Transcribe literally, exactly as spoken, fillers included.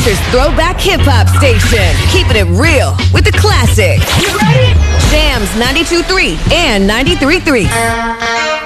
Weezer's throwback hip-hop station. Keeping it real with the classics. You ready? Jams ninety-two point three and ninety-three point three.